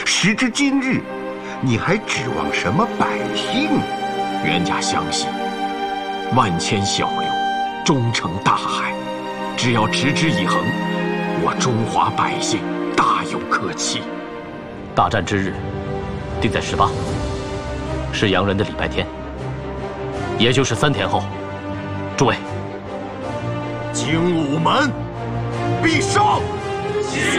时至今日，你还指望什么百姓？ 冤家相信，万千小流终成大海。只要持之以恒，我中华百姓大有可期。 大战之日定在18，是洋人的礼拜天，也就是3天后。诸位， 精武门必胜！